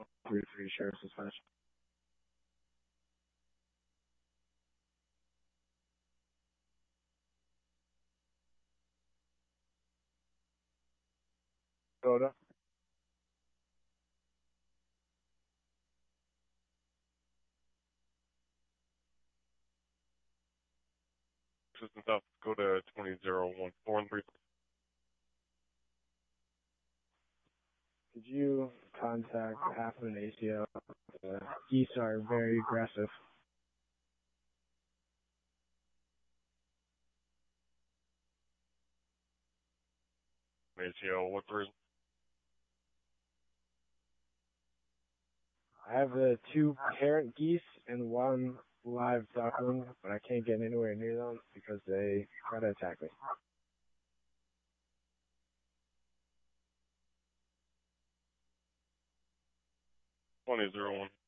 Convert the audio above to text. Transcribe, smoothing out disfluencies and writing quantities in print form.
3-3 Sheriff's Dispatch. Soda. Assistant South Dakota 20014. Could you contact half of an ACO? The geese are very aggressive. ACO, what's the reason? I have the 2 parent geese and 1 live duckling, but I can't get anywhere near them because they try to attack me. 2001.